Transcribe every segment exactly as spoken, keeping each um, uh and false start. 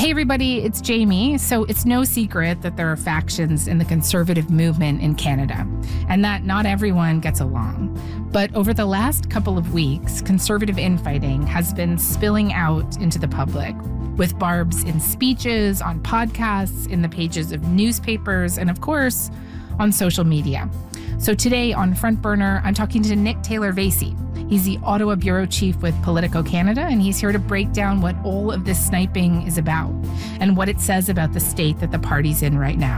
Hey, everybody, it's Jamie. So it's no secret that there are factions in the conservative movement in Canada and that not everyone gets along. But over the last couple of weeks, conservative infighting has been spilling out into the public with barbs in speeches, on podcasts, in the pages of newspapers, and of course, on social media. So today on Front Burner, I'm talking to Nick Taylor-Vasey. He's the Ottawa bureau chief with Politico Canada, and he's here to break down what all of this sniping is about and what it says about the state that the party's in right now.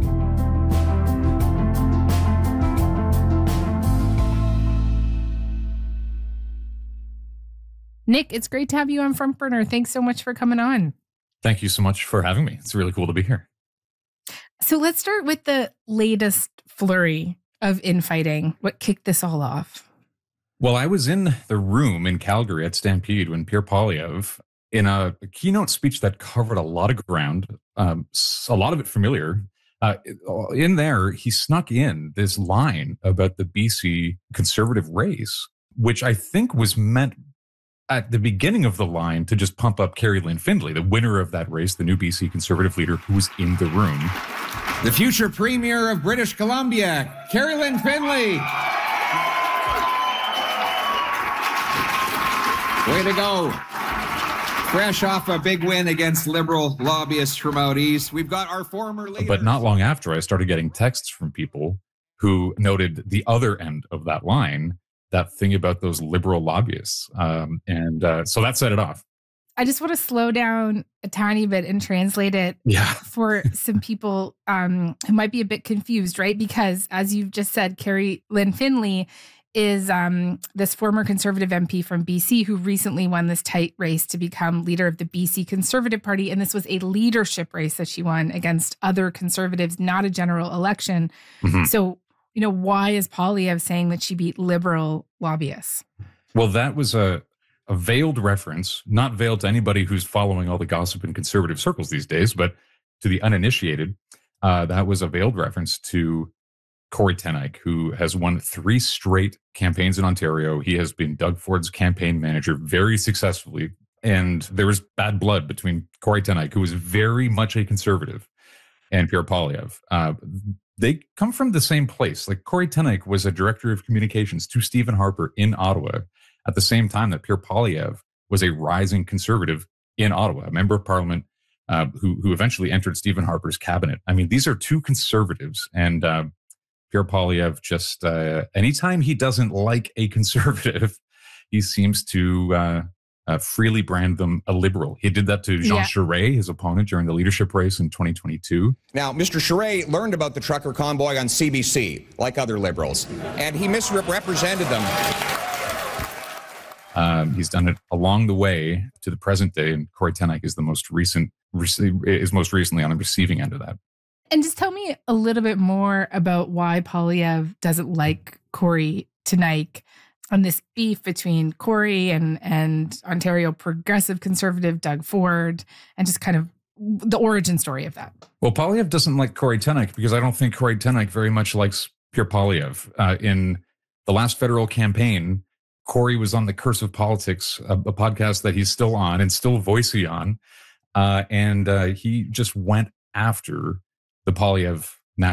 Nick, it's great to have you on Front Burner. Thanks so much for coming on. Thank you so much for having me. It's really cool to be here. So let's start with the latest flurry of infighting. What kicked this all off? Well, I was in the room in Calgary at Stampede when Pierre Poilievre, in a keynote speech that covered a lot of ground, um, a lot of it familiar, uh, in there, he snuck in this line about the B C Conservative race, which I think was meant at the beginning of the line to just pump up Carrie Lynn Findlay, the winner of that race, the new B C Conservative leader who was in the room. The future Premier of British Columbia, Carrie Lynn Findlay. Way to go. Fresh off a big win against Liberal lobbyists from out east. We've got our former leader. But not long after, I started getting texts from people who noted the other end of that line, that thing about those Liberal lobbyists. Um, and uh, so that set it off. I just want to slow down a tiny bit and translate it yeah. for some people um, who might be a bit confused, right? Because as you've just said, Carrie Lynn Findlay is um, this former Conservative M P from B C who recently won this tight race to become leader of the B C Conservative Party. And this was a leadership race that she won against other Conservatives, not a general election. Mm-hmm. So, you know, why is Poilievre saying that she beat Liberal lobbyists? Well, that was a, a veiled reference, not veiled to anybody who's following all the gossip in conservative circles these days, but to the uninitiated, uh, that was a veiled reference to Corey Teneycke, who has won three straight campaigns in Ontario. He has been Doug Ford's campaign manager very successfully. And there was bad blood between Corey Teneycke, who was very much a conservative, and Pierre Poilievre. Uh, they come from the same place. Like Corey Teneycke was a director of communications to Stephen Harper in Ottawa at the same time that Pierre Poilievre was a rising conservative in Ottawa, a member of parliament uh, who, who eventually entered Stephen Harper's cabinet. I mean, these are two conservatives, and uh, Pierre Poilievre just, uh, anytime he doesn't like a conservative, he seems to uh, uh, freely brand them a liberal. He did that to Jean yeah. Charest, his opponent, during the leadership race in twenty twenty-two. Now, Mister Charest learned about the trucker convoy on C B C, like other liberals, and he misrepresented them. Um, he's done it along the way to the present day, and Corey Teneycke is the most recent, is most recently on the receiving end of that. And just tell me a little bit more about why Poilievre doesn't like Corey Teneycke on this beef between Corey and, and Ontario progressive conservative Doug Ford, and just kind of the origin story of that. Well, Poilievre doesn't like Corey Teneycke because I don't think Corey Teneycke very much likes Pierre Poilievre. Uh, in the last federal campaign, Corey was on the Curse of Politics, a, a podcast that he's still on and still voicey on. Uh, and uh, he just went after the Poilievre